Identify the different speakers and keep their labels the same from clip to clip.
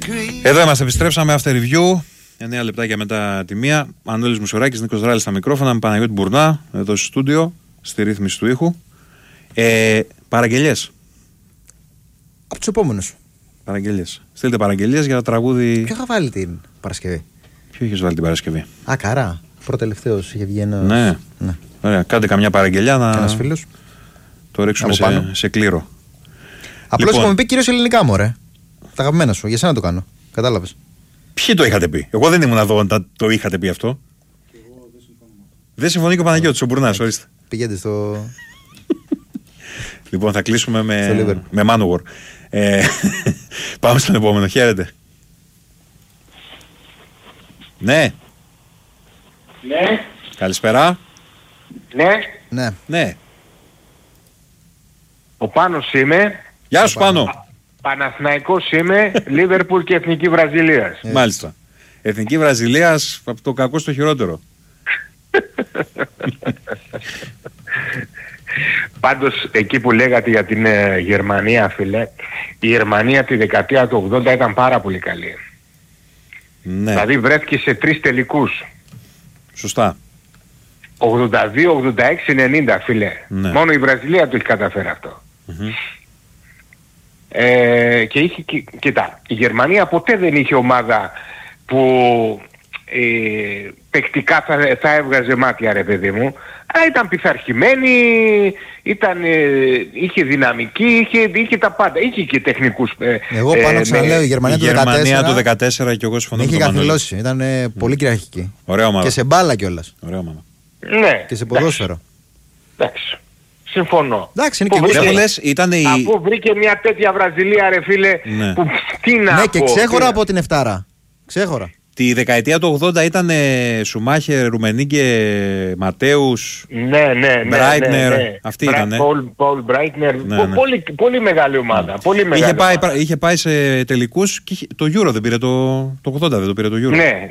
Speaker 1: Εδώ είμαστε, επιστρέψαμε after review. 9 λεπτάκια μετά τη μία. Μανώλης Μουσοράκης, Νίκος Δράλης στα μικρόφωνα, με Παναγιώτη Μπουρνά εδώ στο στούντιο, στη ρύθμιση του ήχου. Παραγγελίες.
Speaker 2: Από τους επόμενους.
Speaker 1: Παραγγελίες. Στείλτε παραγγελίες για το τραγούδι.
Speaker 2: Ποιο είχα βάλει την Παρασκευή?
Speaker 1: Ποιο είχες βάλει την Παρασκευή?
Speaker 2: Καρά. Προτελευταίος είχε βγει ένας.
Speaker 1: Ναι. Ωραία, κάντε καμιά παραγγελιά να.
Speaker 2: Ένας φίλος.
Speaker 1: Το ρίξουμε σε κλήρο.
Speaker 2: Απλώς μου πει κυρίως ελληνικά, μωρέ. Τα αγαπημένα σου, για σένα το κάνω. Κατάλαβες.
Speaker 1: Ποιοι το είχατε πει? Εγώ δεν ήμουν εδώ όταν το είχατε πει αυτό. Δεν συμφωνεί και ο Παναγιώτης, ο Μπουρνάς, ορίστε.
Speaker 2: Πηγαίνετε στο.
Speaker 1: Λοιπόν, θα κλείσουμε με Manowar. Πάμε στον επόμενο. Χαίρετε. Ναι. Καλησπέρα. Ναι.
Speaker 3: Ο Πάνος είμαι.
Speaker 1: Γεια σου, Πάνο.
Speaker 3: Παναθηναϊκός είμαι, Λίβερπουλ και Εθνική Βραζιλίας.
Speaker 1: Μάλιστα. Εθνική Βραζιλίας από το κακό στο χειρότερο.
Speaker 3: Πάντως εκεί που λέγατε για την Γερμανία, φίλε, η Γερμανία τη δεκαετία του 80 ήταν πάρα πολύ καλή.
Speaker 1: Ναι.
Speaker 3: Δηλαδή βρέθηκε σε 3 τελικούς.
Speaker 1: Σωστά.
Speaker 3: 82, 86, 90, φίλε.
Speaker 1: Ναι.
Speaker 3: Μόνο η Βραζιλία το έχει καταφέρει αυτό. Και είχε, κοίτα, η Γερμανία ποτέ δεν είχε ομάδα που παικτικά θα έβγαζε μάτια, ρε παιδί μου. Αλλά ήταν πειθαρχημένη, είχε δυναμική, είχε τα πάντα. Είχε και τεχνικούς.
Speaker 2: Εγώ πάνω ξαναλέω, η Γερμανία
Speaker 1: του 14 και εγώ συμφωνώ.
Speaker 2: Είχε καθυλώσει, ήταν πολύ κυριαρχική.
Speaker 1: Ωραία ομάδα.
Speaker 2: Και σε μπάλα κιόλας.
Speaker 1: Ωραία ομάδα.
Speaker 3: Ναι.
Speaker 2: Και σε ποδόσφαιρο.
Speaker 3: Εντάξει. Συμφωνώ.
Speaker 2: Εντάξει, είναι και
Speaker 1: εγώ.
Speaker 3: Αφού βρήκε μια τέτοια Βραζιλία, ρε φίλε,
Speaker 1: ναι.
Speaker 3: που τι να
Speaker 2: ναι,
Speaker 3: πω,
Speaker 2: και ξέχωρα από την Εφτάρα. Ξέχωρα.
Speaker 1: Τη δεκαετία του 80 ήταν Σουμάχερ, Ρουμενίγκε, Ματέους, Μπράιτνερ. Αυτή ήταν.
Speaker 3: Πολ Μπράιτνερ. Πολύ μεγάλη ομάδα.
Speaker 1: Είχε πάει σε τελικούς και το Euro δεν πήρε το 80, δεν το πήρε το Euro.
Speaker 3: Ναι.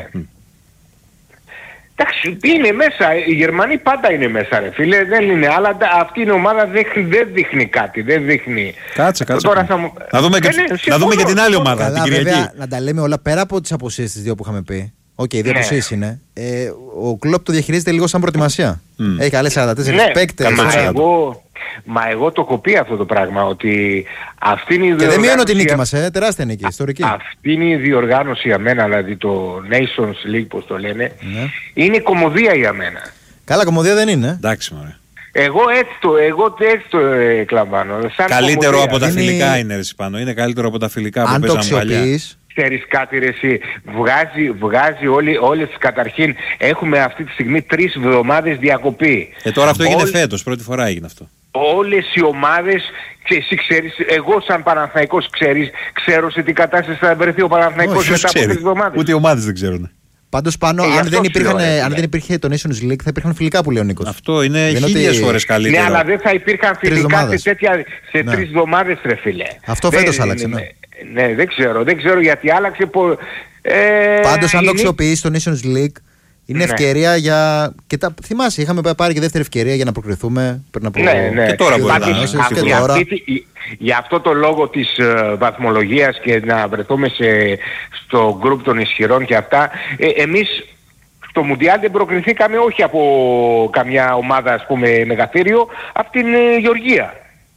Speaker 3: Εντάξει, είναι μέσα, οι Γερμανοί πάντα είναι μέσα, ρε φίλε, δεν είναι, αλλά αυτή η ομάδα δεν δείχνει κάτι, δεν δείχνει.
Speaker 1: Κάτσε. Να δούμε και την άλλη ομάδα.
Speaker 2: Καλά,
Speaker 1: την
Speaker 2: βέβαια, να τα λέμε όλα πέρα από τις αποσίες τις δύο που είχαμε πει. Οκ, δύο αποσίες είναι. Ο Κλοπ το διαχειρίζεται λίγο σαν προετοιμασία. Έχει καλές 44 παίκτες.
Speaker 3: Μα εγώ το έχω πει αυτό το πράγμα, ότι αυτή είναι η
Speaker 2: διοργάνωση. Και δεν μειώνω την νίκη μας, τεράστια νίκη, ιστορική.
Speaker 3: Αυτή είναι η διοργάνωση για μένα, δηλαδή το Nations League, πώς το λένε, είναι κωμωδία για μένα.
Speaker 2: Καλά, κωμωδία δεν είναι.
Speaker 1: Εντάξει, μωρέ.
Speaker 3: Εγώ έτσι το εκλαμβάνω.
Speaker 1: Καλύτερο κωμωδία. Από τα φιλικά είναι, ρε Σιπάνο. Είναι καλύτερο από τα φιλικά που παίζαμε παλιά.
Speaker 3: Ξέρεις κάτι, ρε εσύ, βγάζει όλες καταρχήν, έχουμε αυτή τη στιγμή 3 εβδομάδες διακοπή.
Speaker 1: Τώρα αυτό έγινε φέτος, πρώτη φορά έγινε αυτό.
Speaker 3: Όλες οι ομάδες, εσύ ξέρεις, εγώ σαν Παναθηναϊκός ξέρω σε τι κατάσταση θα βρεθεί ο Παναθηναϊκός μετά από 3 εβδομάδες.
Speaker 1: Ούτε οι ομάδες δεν ξέρουν.
Speaker 2: Πάντως πάνω, αν δεν υπήρχε το Nations League θα υπήρχαν φιλικά που λέει ο Νίκος.
Speaker 1: Αυτό είναι 1000 φορές καλύτερο.
Speaker 3: Ναι, αλλά δεν θα υπήρχαν φιλικά σε 3 εβδομάδες, ρε φίλε.
Speaker 2: Αυτό φέτος άλλαξε,
Speaker 3: ναι, δεν ξέρω γιατί άλλαξε.
Speaker 2: Πάντως αν το αξιοποιείς το Nations League είναι ευκαιρία για. Και θυμάσαι, είχαμε πάρει και δεύτερη ευκαιρία για να προκριθούμε πριν από.
Speaker 3: Ναι.
Speaker 1: Και τώρα μπορεί να
Speaker 3: για αυτό το λόγο της βαθμολογίας και να βρεθούμε στο γκρουπ των ισχυρών και αυτά, εμείς στο Μουντιάλ δεν προκριθήκαμε όχι από καμιά ομάδα, ας πούμε, μεγαθύριο, από την Γεωργία.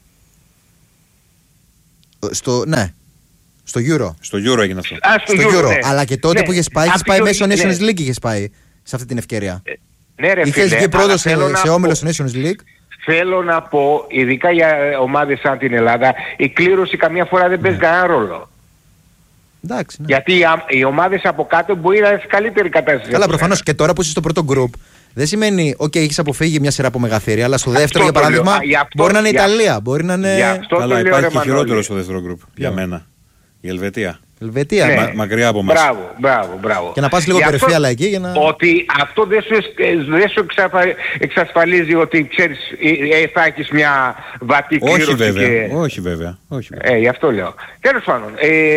Speaker 2: Στο Euro.
Speaker 1: Στο Euro έγινε αυτό.
Speaker 3: Στο Euro. Ναι.
Speaker 2: Αλλά και τότε που είχες πάει μέσω Nations League, είχες πάει σε αυτή την ευκαιρία.
Speaker 3: Ναι, ρε φίλε.
Speaker 2: Είχες βγει πρώτος σε όμιλο στο Nations League.
Speaker 3: Θέλω να πω, ειδικά για ομάδες σαν την Ελλάδα, η κλήρωση καμιά φορά δεν παίζει κανένα ρόλο.
Speaker 2: Εντάξει, ναι.
Speaker 3: Γιατί οι ομάδες από κάτω μπορεί να είναι σε καλύτερη κατάσταση.
Speaker 2: Καλά, προφανώς και τώρα που είσαι στο πρώτο group, δεν σημαίνει, έχεις αποφύγει μια σειρά από μεγαθύρια, αλλά στο δεύτερο, για παράδειγμα, μπορεί να είναι η Ιταλία, μπορεί να είναι.
Speaker 1: Καλά, υπάρχει και χειρότερο στο δεύτερο group για μένα. Η Ελβετία.
Speaker 2: Ναι.
Speaker 1: Μακριά από μας.
Speaker 3: Μπράβο.
Speaker 2: Και να πας λίγο περιφέρεια εκεί για να.
Speaker 3: Ότι αυτό δεν σου εξασφαλίζει ότι ξέρεις, θα έχεις μια βατή κλήρωση.
Speaker 1: Όχι βέβαια.
Speaker 3: Γι' αυτό λέω. Τέλος πάντων.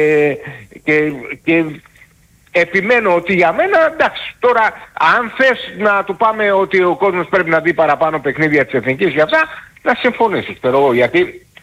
Speaker 3: Και επιμένω ότι για μένα, εντάξει, τώρα αν θες να του πάμε ότι ο κόσμος πρέπει να δει παραπάνω παιχνίδια της Εθνικής για αυτά, να συμφωνήσεις. Γιατί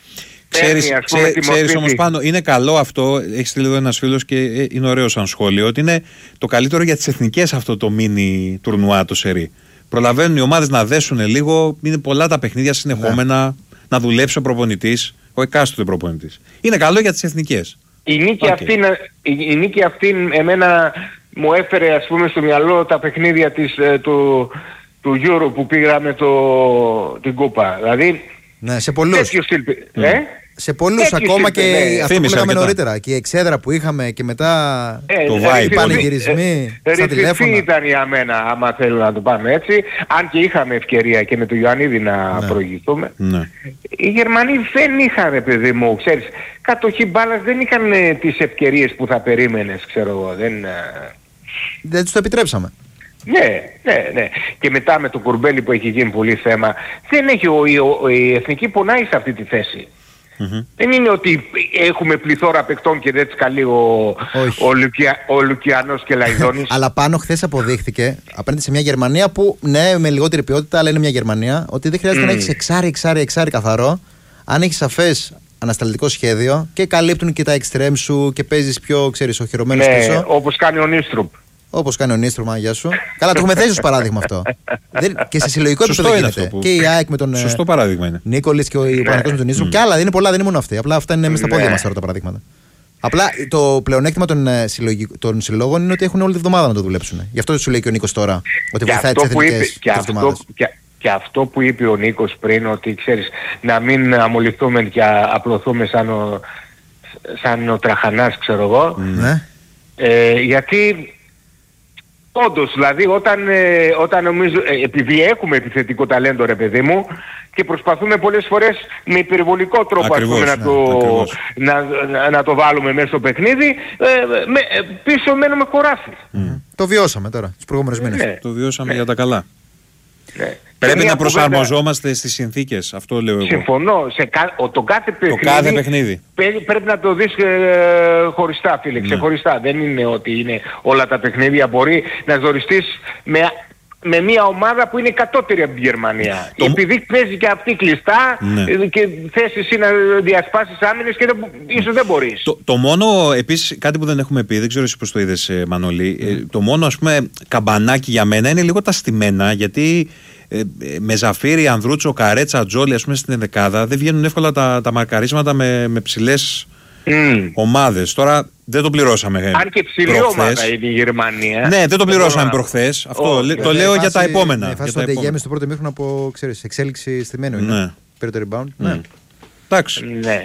Speaker 1: Ξέρεις όμως πάνω, είναι καλό αυτό, έχει στείλει εδώ ένας φίλος και είναι ωραίο σαν σχόλιο, ότι είναι το καλύτερο για τις εθνικές αυτό το μίνι τουρνουά το σερί. Προλαβαίνουν οι ομάδες να δέσουν λίγο, είναι πολλά τα παιχνίδια συνεχόμενα, να δουλέψει ο προπονητής, ο εκάστοτε προπονητής. Είναι καλό για τις εθνικές.
Speaker 3: Η νίκη αυτή εμένα μου έφερε, ας πούμε, στο μυαλό τα παιχνίδια του Euro που πήγαμε την κούπα. Δηλαδή,
Speaker 2: ναι, σε πολλούς. Σε πολλούς ακόμα και αυτό που λέγαμε νωρίτερα. Και η εξέδρα που είχαμε και μετά
Speaker 1: το vibe.
Speaker 2: Οι πανηγυρισμοί στα τηλέφωνα.
Speaker 3: Ήταν για μένα, άμα θέλω να το πάμε έτσι. Αν και είχαμε ευκαιρία και με τον Ιωαννίδη να προηγηθούμε. Ναι. Οι Γερμανοί δεν είχαν, παιδί μου, ξέρεις, κατοχή μπάλας, δεν είχαν τις ευκαιρίες που θα περίμενες, ξέρω εγώ.
Speaker 2: Δεν τους το επιτρέψαμε.
Speaker 3: Ναι. Και μετά με το Κουρμπέλι που έχει γίνει πολύ θέμα, δεν έχει η εθνική πονάει σε αυτή τη θέση. Δεν είναι ότι έχουμε πληθώρα παικτών και δεν καλεί ο Λουκιανός και Λαϊδόνης.
Speaker 2: Αλλά πάνω χθες αποδείχθηκε απέναντι σε μια Γερμανία που ναι, με λιγότερη ποιότητα, αλλά είναι μια Γερμανία, ότι δεν χρειάζεται να έχεις εξάρι καθαρό. Αν έχεις σαφές ανασταλτικό σχέδιο και καλύπτουν και τα extreme σου και παίζεις πιο, ξέρεις, οχυρωμένος πίσω.
Speaker 3: Όπως κάνει ο Νίστρουπ.
Speaker 2: Όπως κάνει ο Νίστρομα, γεια σου. Καλά, το έχουμε θέσει ως παράδειγμα αυτό. Και σε συλλογικό επίπεδο γίνεται. Και η ΑΕΚ με τον Νίκολης και ο Παναγιώτης με τον Νίστρουμ. Και άλλα, δεν είναι πολλά, δεν είναι μόνο αυτή. Απλά αυτά είναι μέσα στα πόδια μας τώρα τα παραδείγματα. Απλά το πλεονέκτημα των συλλόγων είναι ότι έχουν όλη τη βδομάδα να το δουλέψουν. Γι' αυτό σου λέει και ο Νίκος τώρα. Ότι βοηθάει τις εθνικές εβδομάδες.
Speaker 3: Και αυτό που είπε ο Νίκος πριν, ότι ξέρεις, να μην αμολυθούμε και απλωθούμε σαν ο Τραχανάς, ξέρω εγώ. Γιατί όντως, δηλαδή όταν νομίζω, επειδή έχουμε επιθετικό ταλέντο, ρε παιδί μου, και προσπαθούμε πολλές φορές με υπερβολικό τρόπο να το βάλουμε μέσα στο παιχνίδι, πίσω μένουμε χωράφι.
Speaker 2: Το βιώσαμε τώρα τους προηγούμενους μήνες.
Speaker 1: Το βιώσαμε για τα καλά. Πρέπει να προσαρμοζόμαστε στις συνθήκες, αυτό λέω εγώ.
Speaker 3: Συμφωνώ. Το κάθε παιχνίδι πρέπει να το δεις χωριστά, φίλε, ξεχωριστά. Δεν είναι ότι είναι όλα τα παιχνίδια. Μπορεί να ζοριστείς με μια ομάδα που είναι κατώτερη από τη Γερμανία. Επειδή παίζει και αυτή κλειστά και θες εσύ να διασπάσεις άμυνες και ίσως δεν μπορείς.
Speaker 1: Το μόνο, επίσης, κάτι που δεν έχουμε πει, δεν ξέρω εσύ πώς το είδες, Μανώλη, το μόνο, ας πούμε, καμπανάκι για μένα είναι λίγο τα στημένα, γιατί με Ζαφύρι, Ανδρούτσο, Καρέτσα, Τζόλι, ας πούμε, στην δεκάδα δεν βγαίνουν εύκολα τα μαρκαρίσματα με ψηλές ομάδες. Τώρα δεν το πληρώσαμε.
Speaker 3: Αν και ψηλή ομάδα είναι η Γερμανία.
Speaker 1: Ναι, δεν το πληρώσαμε προχθές. Αυτό το λέω για τα επόμενα.
Speaker 2: Ναι, φάση το Ντεγέμι στο πρώτο μήχρονο από, ξέρεις, εξέλιξη στημένο είναι. Πήρε το rebound. Ναι.
Speaker 1: Εντάξει.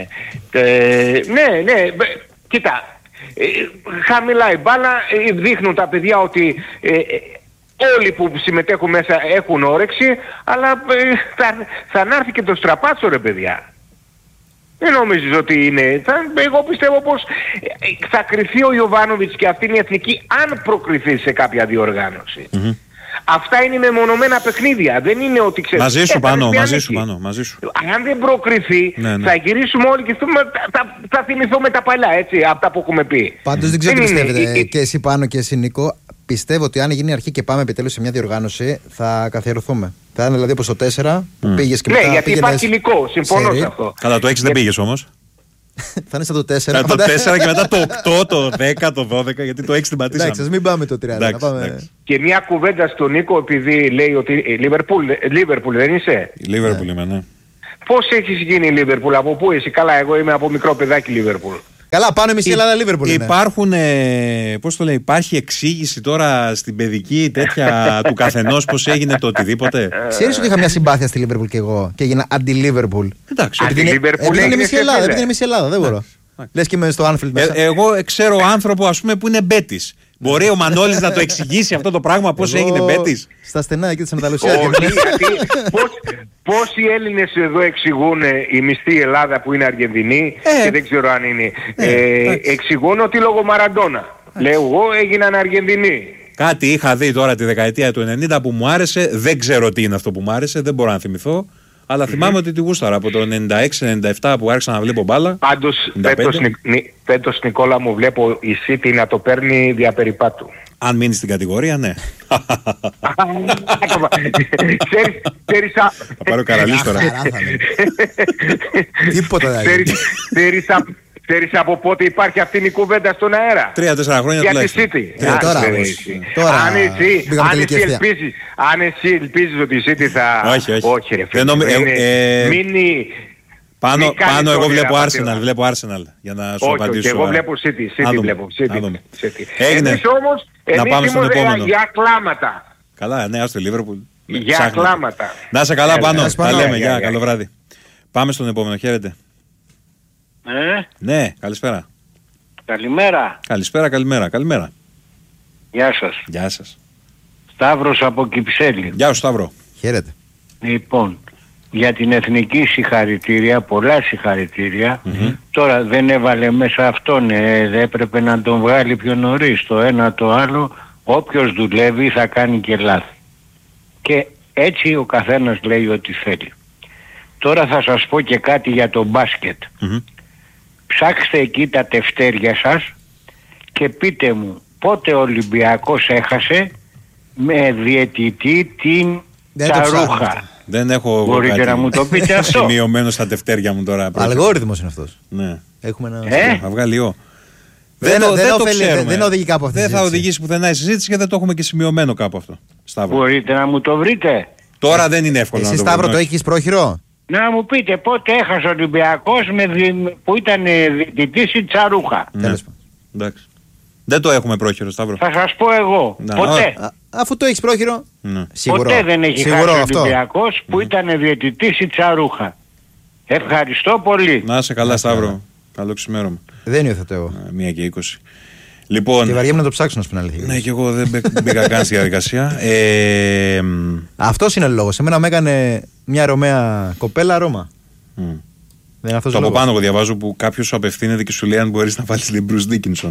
Speaker 3: Ναι. Κοίτα, χαμηλά η μπάλα, δείχνουν τα παιδιά ότι όλοι που συμμετέχουν μέσα έχουν όρεξη, αλλά θα ανάρθει και το στραπάτσο, ρε παιδιά. Δεν νομίζεις ότι είναι. Εγώ πιστεύω πως θα κρυφεί ο Ιωβάνοβιτς και αυτή είναι η εθνική, αν προκριθεί σε κάποια διοργάνωση. Αυτά είναι μεμονωμένα παιχνίδια. Δεν είναι ότι ξέρεις.
Speaker 1: Μαζί σου πάνω.
Speaker 3: Αν δεν προκριθεί, θα γυρίσουμε όλοι και θα θυμηθούμε τα παλιά, έτσι, αυτά που έχουμε πει.
Speaker 2: Πάντως δεν ξέρω τι πιστεύετε και εσύ πάνω και εσύ, Νίκο. Πιστεύω ότι αν γίνει αρχή και πάμε επιτέλους σε μια διοργάνωση, θα καθιερωθούμε. Θα είναι δηλαδή όπως το 4 που πήγες και μετά.
Speaker 3: Ναι, γιατί υπάρχει υλικό. Συμφωνώ σε αυτό.
Speaker 1: Καλά, το 6 δεν πήγες όμως.
Speaker 2: Θα είναι σαν το 4.
Speaker 1: Το 4 και μετά το 8, το 10, το 12, γιατί το 6 την πατήσαμε.
Speaker 2: Εντάξει, ας μην πάμε το 30.
Speaker 3: Και μια κουβέντα στον Νίκο, επειδή λέει ότι Λίβερπουλ δεν είσαι.
Speaker 1: Λίβερπουλ είμαι, ναι.
Speaker 3: Πώς έχεις γίνει Λίβερπουλ, από πού είσαι? Καλά, εγώ είμαι από μικρό παιδάκι Λίβερπουλ.
Speaker 2: Καλά, πάνω εμείς η Ελλάδα Λίβερπουλ.
Speaker 1: Υπάρχουν, πώς το λέει, υπάρχει εξήγηση τώρα στην παιδική τέτοια του καθενός πώς έγινε το οτιδήποτε.
Speaker 2: Ξέρεις ότι είχα μια συμπάθεια στη Λίβερπουλ και εγώ και έγινα αντι-Λίβερπουλ.
Speaker 1: Εντάξει.
Speaker 2: Επειδή είναι μισή Ελλάδα, δεν μπορώ. Λες και είμαι στο Άνφιλντ μέσα.
Speaker 1: Εγώ ξέρω άνθρωπο, ας πούμε, που είναι μπέτης. Μπορεί ο Μανώλης να το εξηγήσει αυτό το πράγμα, πώς έγινε μπέτης?
Speaker 2: Στα στενά εκεί της Αναταλουσίας.
Speaker 3: Πόσοι Έλληνες εδώ εξηγούν, η μισθή Ελλάδα που είναι Αργεντινή και δεν ξέρω αν είναι, εξηγούν ότι λόγω Μαραντόνα. Λέω εγώ έγιναν Αργεντινοί.
Speaker 1: Κάτι είχα δει τώρα τη δεκαετία του 90 που μου άρεσε, δεν ξέρω τι είναι αυτό που μου άρεσε, δεν μπορώ να θυμηθώ. Αλλά θυμάμαι ότι τη γούσταρα από το 96-97 που άρχισα να βλέπω μπάλα.
Speaker 3: Πάντως φέτος, Νικόλα μου, βλέπω η City να το παίρνει δια περιπάτου.
Speaker 1: Αν μείνει στην κατηγορία, ναι. Θα πάρω Καραλής τώρα.
Speaker 2: Τίποτα δεν
Speaker 3: Ξέρεις από πότε υπάρχει αυτή η κουβέντα στον αέρα?
Speaker 1: 3-4 χρόνια
Speaker 3: για τη City.
Speaker 2: Τώρα
Speaker 3: αν εσύ ελπίζεις ότι η City θα...
Speaker 1: Όχι
Speaker 3: ρε φίλε. Μείνει...
Speaker 1: Πάνω εγώ βλέπω Arsenal για να σου απαντήσω.
Speaker 3: Όχι, εγώ βλέπω City.
Speaker 1: Έγινε. Να πάμε στον επόμενο.
Speaker 3: Για κλάματα.
Speaker 1: Καλά, ναι, άστε Liverpool.
Speaker 3: Για κλάματα.
Speaker 1: Να είσαι καλά πάνω. Τα λέμε, γεια, καλό βράδυ. Πάμε στον επόμενο, χαίρετε. Ναι, καλησπέρα. Καλημέρα. Γεια σας.
Speaker 4: Σταύρος από Κυψέλη.
Speaker 1: Γεια σου Σταύρο.
Speaker 2: Χαίρετε.
Speaker 4: Λοιπόν, για την εθνική συγχαρητήρια, πολλά συγχαρητήρια. Τώρα δεν έβαλε μέσα αυτόν, δεν έπρεπε να τον βγάλει πιο νωρίς. Το ένα το άλλο, όποιος δουλεύει θα κάνει και λάθη. Και έτσι ο καθένας λέει ό,τι θέλει. Τώρα θα σας πω και κάτι για το μπάσκετ. Ψάξτε εκεί τα τευτέρια σας και πείτε μου πότε ο Ολυμπιακός έχασε με διαιτητή την Τσαρούχα.
Speaker 1: Δεν έχω.
Speaker 4: Μπορείτε να μου το πείτε αυτό?
Speaker 1: Σημειωμένο στα τευτέρια μου τώρα.
Speaker 2: Αλγόριθμος είναι αυτός.
Speaker 1: Ναι.
Speaker 2: Έχουμε ένα...
Speaker 1: Θα βγάλει ο.
Speaker 2: Δεν οδηγεί κάπου αυτή.
Speaker 1: Δεν θα οδηγήσει πουθενά η συζήτηση και δεν το έχουμε και σημειωμένο κάπου αυτό. Σταύρο.
Speaker 4: Μπορείτε να μου το βρείτε?
Speaker 1: Τώρα δεν είναι εύκολο.
Speaker 2: Εσύ Σταύρο το έχεις πρόχειρο?
Speaker 4: Να μου πείτε πότε έχασε ο Ολυμπιακός που ήταν διαιτητής η Τσαρούχα.
Speaker 1: Τέλος πάντων. Δεν το έχουμε πρόχειρο, Σταύρο.
Speaker 4: Θα σας πω εγώ. Ποτέ.
Speaker 2: Αφού το έχεις πρόχειρο.
Speaker 4: Ποτέ δεν έχει χάσει ο Ολυμπιακός που ήταν διαιτητής η Τσαρούχα. Ευχαριστώ πολύ.
Speaker 1: Να είσαι καλά, Σταύρο. Καλό ξημέρωμα.
Speaker 2: Δεν υιοθετώ εγώ.
Speaker 1: 1:20. Λοιπόν.
Speaker 2: Και βαριέμαι να το ψάξω να σου πει αλήθεια.
Speaker 1: Ναι, και εγώ δεν μπήκα καν στη διαδικασία.
Speaker 2: Αυτός είναι ο λόγος. Εμένα με έκανε μια Ρωμαία κοπέλα Ρώμα.
Speaker 1: Το από πάνω εγώ διαβάζω που κάποιος σου απευθύνεται και σου λέει αν μπορείς να βάλεις την Bruce Dickinson.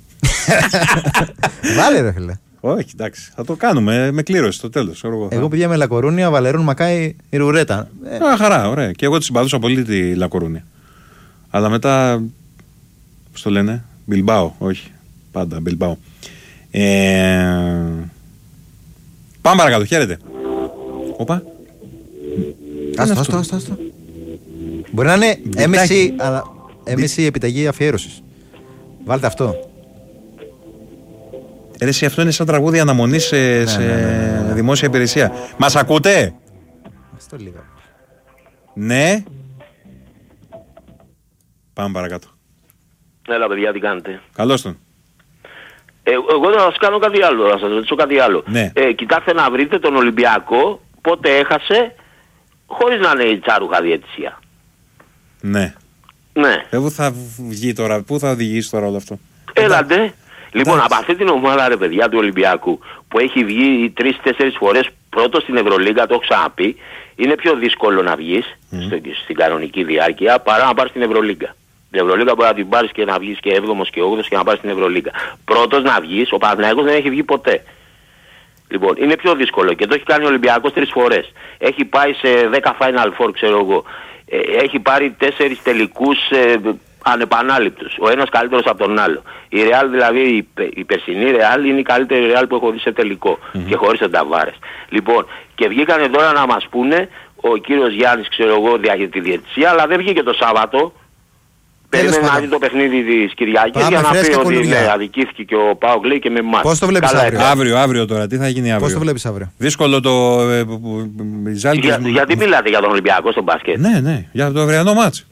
Speaker 2: Βάλε ρε φίλε.
Speaker 1: Όχι, εντάξει. Θα το κάνουμε με κλήρωση στο τέλος.
Speaker 2: Εγώ πήγα με Λακορούνια, Βαλερούν Μακάι, η Ρουρέτα.
Speaker 1: Χαρά, ωραία. Και εγώ τη συμπαθούσα πολύ τη Λακορούνια. Αλλά μετά. Πώς το λένε, Μπιλμπάο, όχι. Πάντα Μπιλμπάο. Πάμε παρακάτω, χαίρετε. Όπα.
Speaker 2: Άστο. Μπορεί να είναι MSC επιταγή αφιέρωσης. Βάλτε αυτό.
Speaker 1: Εσύ αυτό είναι σαν τραγούδι αναμονή σε δημόσια υπηρεσία. Μας ακούτε?
Speaker 2: Αυτό λίγο.
Speaker 1: Ναι. Πάμε παρακάτω.
Speaker 5: Έλα παιδιά, τι κάνετε?
Speaker 1: Καλώς τον.
Speaker 5: Εγώ θα σας κάνω κάτι άλλο, θα σας ρωτήσω κάτι άλλο.
Speaker 1: Ναι.
Speaker 5: Κοιτάξτε να βρείτε τον Ολυμπιακό πότε έχασε χωρίς να είναι η Τσάρούχα διαιτησία.
Speaker 1: Ναι. Πού θα βγει τώρα, πού θα οδηγήσει τώρα όλο αυτό?
Speaker 5: Έλατε. Λοιπόν, από αυτή την ομάδα ρε παιδιά του Ολυμπιακού που έχει βγει 3-4 φορές πρώτο στην Ευρωλίγκα, το έχω ξαναπεί, είναι πιο δύσκολο να βγεις στην κανονική διάρκεια παρά να πάρεις στην Ευρωλίγκα. Την Ευρωλίγκα μπορεί να την πάρεις και να βγεις και 7ος και 8ος και να πάρεις στην Ευρωλίγκα. Πρώτος να βγεις, ο Παναθηναϊκός δεν έχει βγει ποτέ. Λοιπόν, είναι πιο δύσκολο και το έχει κάνει ο Ολυμπιακός 3 φορές. Έχει πάει σε 10 Final Four, ξέρω εγώ. Έχει πάρει 4 τελικούς ανεπανάληπτους. Ο ένας καλύτερος από τον άλλο. Η Real δηλαδή, η περσινή Real είναι η καλύτερη Real που έχω δει σε τελικό. Και χωρίς τον Ταβάρες. Λοιπόν, και βγήκανε τώρα να μας πούνε ο κύριος Γιάννης, ξέρω εγώ, για τη διαιτησία, αλλά δεν βγήκε το Σάββατο. Περίμενε να δει το παιχνίδι της Κυριακής για να πει ότι ναι, αδικήθηκε και ο ΠΑΟΚ λέει και με εμάς.
Speaker 2: Πώς το βλέπεις
Speaker 1: αύριο τώρα, τι θα γίνει αύριο?
Speaker 2: Πώς το βλέπεις αύριο?
Speaker 1: Δύσκολο το Ζάλγκιρις.
Speaker 5: Γιατί μιλάτε για τον Ολυμπιακό στον μπάσκετ?
Speaker 1: Ναι, για το αυριανό μάτς.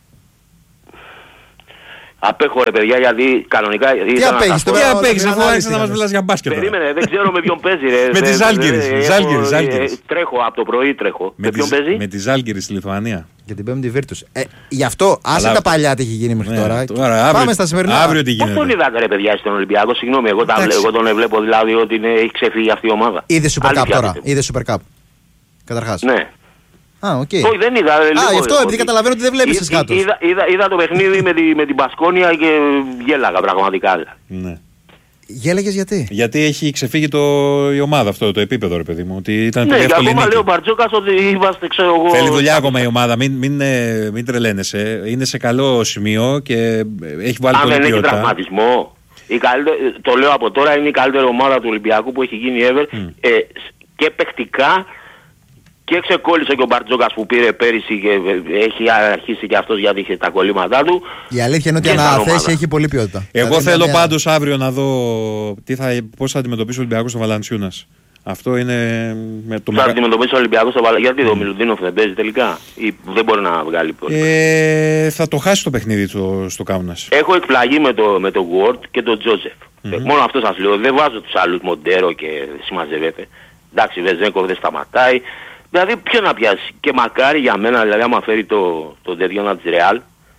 Speaker 5: Απέχω ρε παιδιά γιατί κανονικά...
Speaker 2: Τι απέχεις,
Speaker 1: αφού άρχισες να μας μιλάς για μπάσκετ.
Speaker 5: Περίμενε, δεν ξέρω με ποιον παίζει ρε.
Speaker 1: Με τη Ζάλγκιρις.
Speaker 5: Τρέχω, από το πρωί τρέχω. Με ποιον παίζει?
Speaker 1: Με τη Ζάλγκιρις στη Λιθουανία.
Speaker 2: Για την πέμπτη Virtus. Γι' αυτό άσε τα παλιά τι έχει γίνει μέχρι τώρα. Πάμε στα σημερινά.
Speaker 1: Αύριο τι γίνεται?
Speaker 5: Πώς τον είδατε ρε παιδιά στον Ολυμπιακό? Συγγνώμη, εγώ τον βλέπω δηλαδή ότι έχει ξεφύγει αυτή η ομάδα.
Speaker 2: Είδε Super Cup τώρα. Είδε Super Cup. Καταρχάς.
Speaker 5: Ναι.
Speaker 2: Όχι,
Speaker 5: δεν είδα.
Speaker 2: Γι' αυτό επειδή καταλαβαίνω ότι δεν βλέπεις εσείς κάτω.
Speaker 5: Είδα το παιχνίδι με την Πασκόνια και γέλαγα πραγματικά.
Speaker 1: Ναι.
Speaker 2: Γέλαγες γιατί?
Speaker 1: Γιατί έχει ξεφύγει η ομάδα αυτό, το επίπεδο ρε παιδί μου. Ότι ήταν
Speaker 5: ναι, και ακόμα λέει ο Μπαρτζόκας ότι είμαστε, ξέρω εγώ...
Speaker 1: Θέλει δουλειά ακόμα η ομάδα, μην τρελαίνεσαι. Είναι σε καλό σημείο και έχει βάλει πολλή ποιότητα.
Speaker 5: Αν δεν έχει τραυματισμό. Το λέω από τώρα, είναι η καλύτερη ομάδα του Ολυμπιακού που έχει γίνει ever, και παιχτικά και ξεκόλλησε και ο Μπαρτζόκας που πήρε πέρυσι και έχει αρχίσει και αυτός γιατί είχε τα κολλήματά του.
Speaker 2: Η αλήθεια είναι ότι αναθέσει έχει πολύ ποιότητα.
Speaker 1: Εγώ θέλω πάντως αύριο να δω πώς θα αντιμετωπίσει ο Ολυμπιακός στο Βαλαντσιούνας. Αυτό είναι με το
Speaker 5: θα αντιμετωπίσει ο Ολυμπιακός στο Βαλαντσιούνας. Γιατί ο Μιλουτίνοφ δεν παίζει τελικά ή δεν μπορεί να βγάλει πολύ.
Speaker 1: Θα το χάσει το παιχνίδι στο Κάουνας.
Speaker 5: Έχω εκπλαγεί με το Ward και τον Τζόζεφ. Μόνο αυτό σας λέω. Δεν βάζω τους άλλους Μοντέρο και συμμαζεύεται. Εντάξει, Βεζέγκοφ δεν σταματάει. Δηλαδή ποιο να πιάσει. Και μακάρι για μένα, δηλαδή άμα φέρει το τέτοιο της Ρεάλ.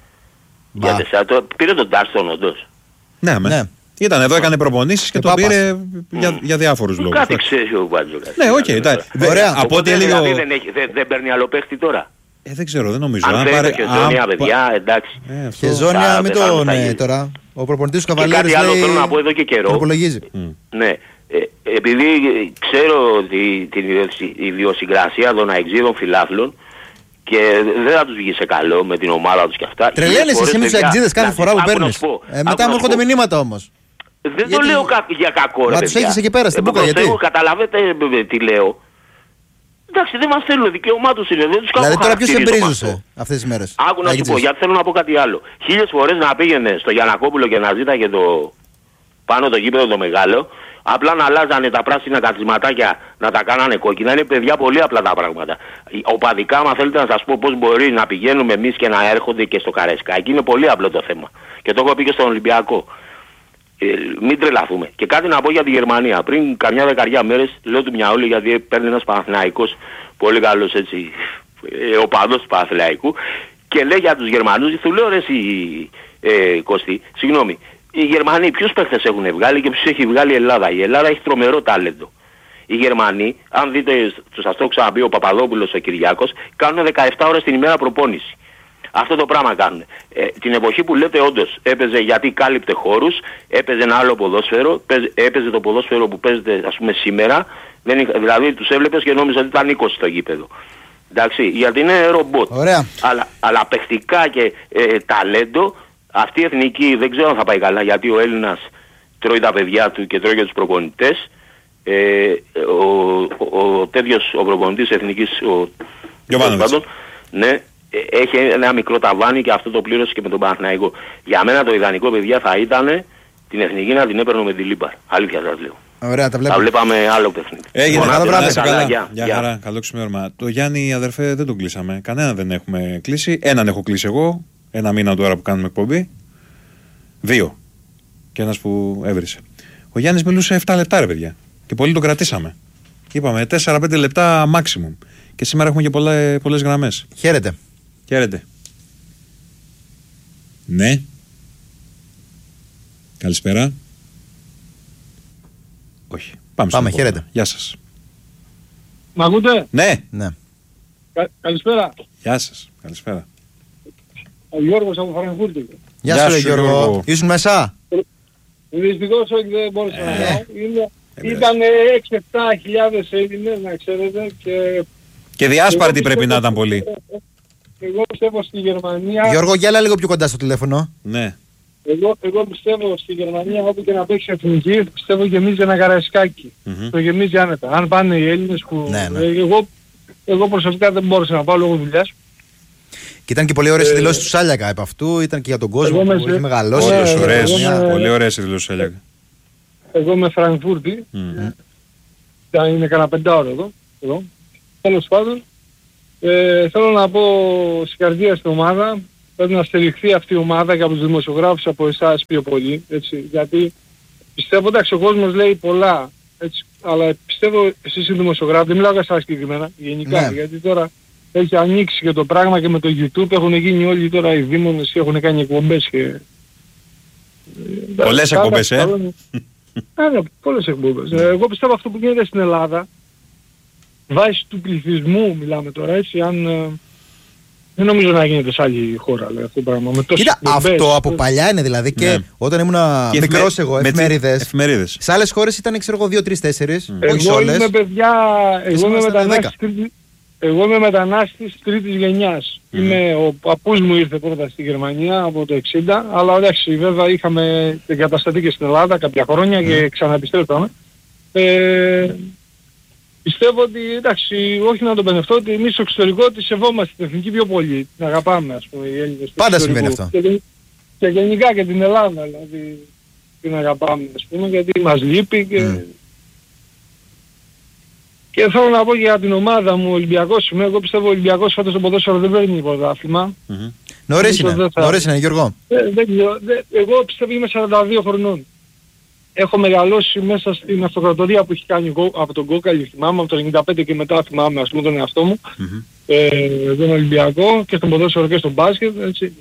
Speaker 5: Πήρε τον Τάρστον όντως.
Speaker 1: Ναι. Ήταν εδώ, έκανε προπονήσεις και το πήρε για διάφορους λόγους.
Speaker 5: Κάτι ξέρει ο Μπάτζοκας.
Speaker 1: Ναι, οκ.
Speaker 2: Ωραία.
Speaker 1: Από ό,τι έλεγε.
Speaker 5: Δεν παίρνει άλλο παίχτη τώρα.
Speaker 1: Δεν ξέρω, δεν νομίζω.
Speaker 5: Αν φέρει το Χεζόνια, παιδιά, εντάξει.
Speaker 2: Χεζόνια, μην το τώρα. Ο προπονητής του Καβαλιέρης λέει.
Speaker 5: Και κάτι άλλο θέλω να πω εδώ και καιρό. Ναι. Επειδή ξέρω την ιδιοσυγκρασία των αεξίδων φιλάθλων και δεν θα τους βγει σε καλό με την ομάδα τους και αυτά.
Speaker 2: Τρελαίνεσαι εσύ με τους αεξίδες κάθε φορά που παίρνεις. Μετά μου έρχονται μηνύματα όμως.
Speaker 5: Δεν το λέω για κακό, ρε.
Speaker 2: Μα τους έχεις εκεί πέρα στην Μπούκα, γιατί.
Speaker 5: Καταλαβαίνετε τι λέω. Εντάξει, δεν μας θέλουν, δικαίωμά τους είναι. Δεν τους
Speaker 2: δηλαδή τώρα ποιος εμπρίζωσε αυτές τις μέρες.
Speaker 5: Άκου να σου πω, γιατί θέλω να πω κάτι άλλο. 1000 φορές να πήγαινε στο Γιαννακόπουλο και να ζήταγε πάνω το γήπεδο το μεγάλο. Απλά να αλλάζανε τα πράσινα καθισματάκια να τα κάνανε κόκκινα. Είναι παιδιά πολύ απλά τα πράγματα. Οπαδικά, άμα θέλετε να σας πω πώς μπορεί να πηγαίνουμε εμείς και να έρχονται και στο Καραϊσκάκι, είναι πολύ απλό το θέμα. Και το έχω πει και στον Ολυμπιακό. Μην τρελαθούμε. Και κάτι να πω για τη Γερμανία. Πριν καμιά δεκαριά μέρες, λέω του Μιαούλη, γιατί παίρνει ένας Παναθηναϊκός πολύ καλός έτσι, οπαδός του Παναθηναϊκού, και λέει για τους Γερμανούς, του λέω ρε εσύ Κωστή, συγγνώμη. Οι Γερμανοί ποιους παίχτες έχουν βγάλει και ποιους έχει βγάλει η Ελλάδα. Η Ελλάδα έχει τρομερό τάλεντο. Οι Γερμανοί, αν δείτε, σας το ξαναπεί ο Παπαδόπουλος, ο Κυριάκος, κάνουν 17 ώρες την ημέρα προπόνηση. Αυτό το πράγμα κάνουν. Την εποχή που λέτε όντως έπαιζε γιατί κάλυπτε χώρους, έπαιζε ένα άλλο ποδόσφαιρο, έπαιζε το ποδόσφαιρο που παίζεται ας πούμε σήμερα, δηλαδή τους έβλεπες και νόμιζα ότι ήταν 20 στο γήπεδο. Εντάξει, γιατί είναι ρομπότ. Αλλά παιχτικά και ταλέντο, αυτή η εθνική δεν ξέρω αν θα πάει καλά, γιατί ο Έλληνας τρώει τα παιδιά του και τρώει και τους προπονητές. Ο προπονητής εθνικής, ο Γιωβάνοβιτς, ναι, έχει ένα μικρό ταβάνι και αυτό το πλήρωσε και με τον Παναθηναϊκό. Για μένα το ιδανικό, παιδιά, θα ήταν την εθνική να την έπαιρνω με τη Λίμπαρ. Αλήθεια σας λέω.
Speaker 2: Ωραία, τα βλέπουμε.
Speaker 5: Θα βλέπαμε άλλο παιχνίδι.
Speaker 2: Έγινε, καλό βράδυ.
Speaker 1: Γεια χαρά, καλό ξημέρωμα. Το Γιάννη, αδερφέ, δεν τον κλείσαμε. Κανένα δεν έχουμε κλείσει. Έναν έχω κλείσει εγώ, ένα μήνα τώρα που κάνουμε εκπομπή. 2. Και ένας που έβρισε. Ο Γιάννης μιλούσε 7 λεπτά, ρε παιδιά. Και πολύ τον κρατήσαμε. Είπαμε 4-5 λεπτά maximum. Και σήμερα έχουμε και πολλές γραμμές.
Speaker 2: Χαίρετε.
Speaker 1: Χαίρετε. Ναι. Καλησπέρα. Όχι. Πάμε
Speaker 2: χαίρετε.
Speaker 1: Γεια σας.
Speaker 6: Μ' ακούτε?
Speaker 1: Ναι.
Speaker 6: Καλησπέρα.
Speaker 1: Γεια σας. Καλησπέρα.
Speaker 6: Ο Γιώργος από Φραγκφούρτη.
Speaker 2: Γεια σου Γιώργο. Ήσουν μέσα?
Speaker 6: Δυστυχώς όχι, δεν μπόρεσα να πάω. Ήταν 6-7 χιλιάδες Έλληνες, να ξέρετε.
Speaker 1: Και διάσπαρτοι πρέπει να ήταν πολύ.
Speaker 6: Εγώ πιστεύω στη Γερμανία...
Speaker 2: Γιώργο, γέλα λίγο πιο κοντά στο τηλέφωνο.
Speaker 1: Ναι.
Speaker 6: Εγώ πιστεύω στη Γερμανία, όπου και να παίξει εθνική, πιστεύω γεμίζει ένα Καραϊσκάκι. Το γεμίζει άνετα. Αν πάνε οι Έλληνες που...
Speaker 2: Ναι.
Speaker 6: Εγώ προσωπικά δεν μπόρεσα να πάω λόγω δουλειάς.
Speaker 2: Και ήταν και πολύ ωραίες οι δηλώσεις του Σάλιακα επ' αυτού, ήταν και για τον κόσμο που έχει μεγαλώσει.
Speaker 1: Πολύ ωραίες οι δηλώσεις του Σάλιακα.
Speaker 6: Εγώ είμαι Φραγκφούρτη. Είναι κανένα 5 ώρα εδώ. Τέλος πάντων, θέλω να πω συγχαρητήρια στην ομάδα. Πρέπει να στηριχθεί αυτή η ομάδα και από τους δημοσιογράφους, από εσάς πιο πολύ. Έτσι, γιατί πιστεύω, εντάξει, ο κόσμος λέει πολλά. Έτσι, αλλά πιστεύω εσείς οι δημοσιογράφοι, δεν μιλάω για εσάς συγκεκριμένα, γενικά. Ναι. Γιατί τώρα έχει ανοίξει και το πράγμα και με το YouTube έχουν γίνει όλοι τώρα οι δήμονες και έχουν κάνει εκπομπές και...
Speaker 1: Πολλές εκπομπές,
Speaker 6: Ναι, πολλές εκπομπές. Εγώ πιστεύω αυτό που γίνεται στην Ελλάδα, βάσει του πληθυσμού μιλάμε τώρα, έτσι, αν... δεν νομίζω να γίνεται σε άλλη χώρα, λέει, αυτό το πράγμα.
Speaker 2: Κοίτα, αυτό από παλιά είναι δηλαδή και όταν ήμουν μικρός εγώ, εφημερίδες. Σε άλλες χώρες ήταν, ξέρω εγώ, 2, 3, 4, όχι σε όλες.
Speaker 6: Εγώ είμαι, παιδιά, εγώ είμαι μετανάστης Εγώ είμαι μετανάστης τρίτης γενιάς. Ο παππούς μου ήρθε πρώτα στη Γερμανία από το 60, αλλά εντάξει, βέβαια είχαμε εγκατασταθεί και στην Ελλάδα κάποια χρόνια και ξαναεπιστρέψαμε. Πιστεύω ότι, εντάξει, όχι να το πενευτώ, ότι εμείς στο εξωτερικό τη σεβόμαστε την εθνική πιο πολύ. Την αγαπάμε, ας πούμε, οι Έλληνες.
Speaker 2: Πάντα συμβαίνει αυτό.
Speaker 6: Και γενικά και την Ελλάδα, δηλαδή, την αγαπάμε, ας πούμε, γιατί μας λείπει και θέλω να πω για την ομάδα μου, ο Ολυμπιακός είμαι. Εγώ πιστεύω ο Ολυμπιακός φέτος στο ποδόσφαιρο δεν παίρνει πρωτάθλημα.
Speaker 2: Νωρίς είναι, Γιώργο.
Speaker 6: Εγώ πιστεύω είμαι 42 χρονών. Έχω μεγαλώσει μέσα στην αυτοκρατορία που έχει κάνει από τον Κόκαλη, θυμάμαι, από το 95 και μετά θυμάμαι, ας πούμε, τον εαυτό μου, τον Ολυμπιακό και στον ποδόσφαιρο και στον μπάσκετ, έτσι.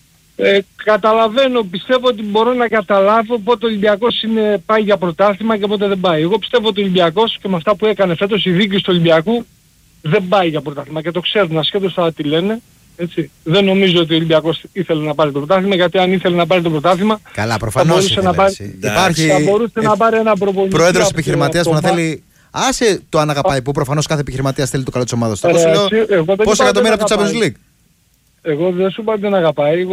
Speaker 6: Καταλαβαίνω, πιστεύω ότι μπορώ να καταλάβω πότε ο Ολυμπιακός πάει για πρωτάθλημα και πότε δεν πάει. Εγώ πιστεύω ότι ο Ολυμπιακός και με αυτά που έκανε φέτος η διοίκηση του Ολυμπιακού δεν πάει για πρωτάθλημα και το ξέρουν ασχέτως θα τι λένε. Έτσι. Δεν νομίζω ότι ο Ολυμπιακός ήθελε να πάρει το πρωτάθλημα, γιατί αν ήθελε να πάρει το πρωτάθλημα
Speaker 2: καλά, προφανώς ήθελε,
Speaker 6: θα μπορούσε να πάρει ένα προπονητή.
Speaker 2: Πρόεδρος επιχειρηματίας που να θέλει. Άσε το αν αγαπάει, που προφανώς κάθε επιχειρηματίας θέλει το καλό της ομάδας. Πόσα εκατομμύρια από το Champions League.
Speaker 6: Εγώ δεν σου είπα ότι δεν αγαπάει.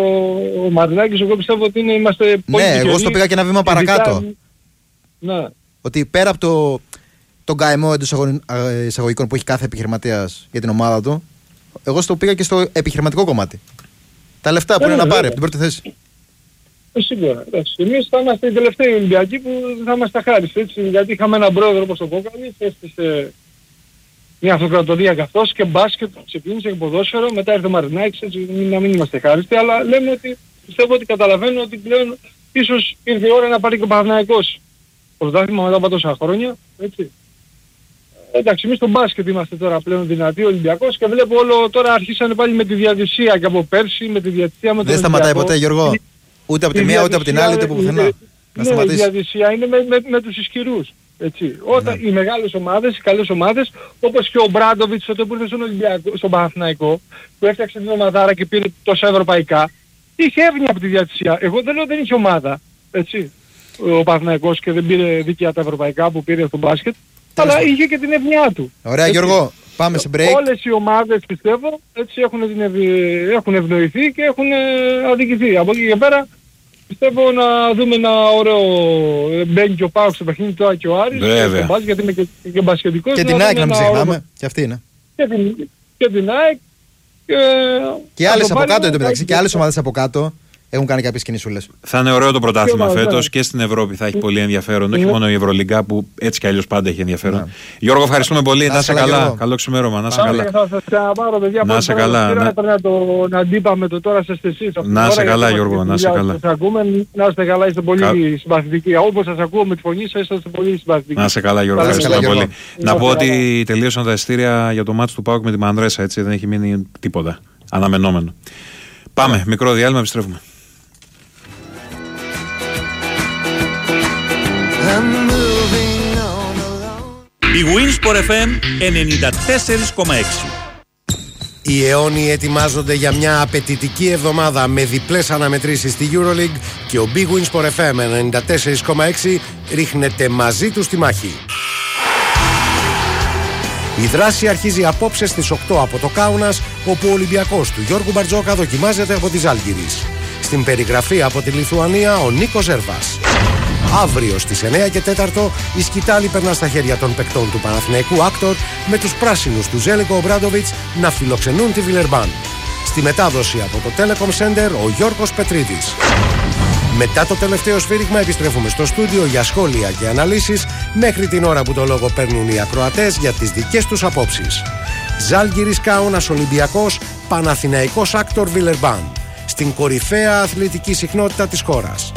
Speaker 6: Ο Μαρινάκης, εγώ πιστεύω ότι είμαστε πολύ
Speaker 2: ναι, εγώ στο πήγα και ένα βήμα παρακάτω.
Speaker 6: Ναι.
Speaker 2: Ότι πέρα από τον καημό εντός εισαγωγικών που έχει κάθε επιχειρηματίας για την ομάδα του, εγώ στο πήγα και στο επιχειρηματικό κομμάτι. Τα λεφτά που είναι να πάρει από την πρώτη θέση.
Speaker 6: Σίγουρα. Εμείς θα είμαστε οι τελευταίοι Ολυμπιακοί που θα είμαστε αχάριστοι, έτσι, γιατί είχαμε έναν πρόεδρο όπως τον Κόκαλη, έστησε μια αυτοκρατορία καθώς και μπάσκετ, ξεκίνησε και ποδόσφαιρο, μετά ήρθε ο Μαρινάκης, έτσι, να μην είμαστε αχάριστοι, αλλά λέμε ότι πιστεύω ότι καταλαβαίνω ότι πλέον ίσως ήρθε η ώρα να πάρει και ο Παναθηναϊκός πρωτάθλημα μετά από τόσα χρόνια, έτσι. Εντάξει, εμείς στο μπάσκετ είμαστε τώρα πλέον δυνατοί, ο Ολυμπιακός, και βλέπω όλο τώρα αρχίσανε πάλι με τη διαιτησία και από πέρσι με τη διαιτησία με τον
Speaker 2: δεν σταματάει ποτέ, Γιώργο. Ούτε από τη μία, ούτε από την άλλη, ούτε από πουθενά.
Speaker 6: Ναι, η διαιτησία είναι με τους ισχυρούς. Έτσι. Όταν οι μεγάλες ομάδες, οι καλές ομάδες, όπως και ο Μπράντοβιτς τότε που ήρθε στον Παναθηναϊκό, που έφτιαξε την ομαδάρα και πήρε τόσα ευρωπαϊκά, είχε έβγαινε από τη διαιτησία. Εγώ δεν λέω δεν είχε ομάδα, έτσι, ο Παναθηναϊκός, και δεν πήρε δίκαια τα ευρωπαϊκά που πήρε στο μπάσκετ, αλλά είχε και την ευνοιά του.
Speaker 2: Ωραία, έτσι. Γιώργο, πάμε σε break.
Speaker 6: Όλες οι ομάδες, πιστεύω, έτσι έχουν ευνοηθεί και έχουν αδικηθεί. Από εκεί και πέρα πιστεύω να δούμε ένα ωραίο μπαίνει και ο Πάοκ στο παιχνίδι τώρα και ο Άρης.
Speaker 1: Βέβαια.
Speaker 6: Γιατί είμαι και μπασκετικός.
Speaker 2: Και την ΑΕΚ να μην ξεχνάμε. Και αυτή είναι.
Speaker 6: Και την ΑΕΚ.
Speaker 2: Και άλλες από κάτω εντωμεταξύ. Και άλλες ομάδες από κάτω έχουν κάνει κάποιες κινησούλες.
Speaker 1: Θα είναι ωραίο το πρωτάθλημα φέτος και στην Ευρώπη θα έχει πολύ ενδιαφέρον. Όχι μόνο η Ευρωλιγκά που έτσι κι αλλιώς πάντα έχει ενδιαφέρον. Γιώργο, ευχαριστούμε πολύ. Να είσαι καλά. Καλό ξημέρώμα. Να είσαι καλά.
Speaker 6: Να είσαι καλά. Να αντίπαμε το τώρα σε εσείς.
Speaker 1: Να είσαι καλά, Γιώργο. Να είσαι καλά.
Speaker 6: Να είστε καλά, είστε πολύ συμπαθητικοί. Όπως σας ακούω με τη φωνή σας, είστε πολύ συμπαθητικοί.
Speaker 1: Να είσαι καλά, Γιώργο. Ευχαριστούμε πολύ. Να πω ότι τελείωσαν τα εισιτήρια για το μάτς του ΠΑΟΚ με τη Μανρέσα. Έτσι δεν έχει μείνει τίποτα αναμενόμενο. Πάμε, μικρό διάλειμμα, επιστρέφουμε.
Speaker 7: Η Winsport FM 94,6.
Speaker 8: Οι αιώνιοι ετοιμάζονται για μια απαιτητική εβδομάδα με διπλές αναμετρήσεις στη EuroLeague και ο Big Win Sport FM 94,6 ρίχνεται μαζί του στη μάχη. Η δράση αρχίζει απόψε στις 8 από το Κάουνας, όπου ο Ολυμπιακός του Γιώργου Μπαρτζόκα δοκιμάζεται από τη Ζάλγκιρις. Στην περιγραφή από τη Λιθουανία ο Νίκος Ζέρβας. Αύριο στις 9 και 4 η σκητάλη περνά στα χέρια των παικτών του Παναθηναϊκού Άκτορ, με τους πράσινους του Ζέλικο Ομπράντοβιτς να φιλοξενούν τη Βιλερμπάν. Στη μετάδοση από το Telecom Center ο Γιώργος Πετρίδης. Μετά το τελευταίο σφύριγμα επιστρέφουμε στο στούντιο για σχόλια και αναλύσεις, μέχρι την ώρα που το λόγο παίρνουν οι ακροατές για τις δικές τους απόψεις. Ζάλγκιρις Κάουνας Ολυμπιακός, Παναθηναϊκός Άκτορ Βιλερμπάν. Στην κορυφαία αθλητική συχνότητα της χώρας.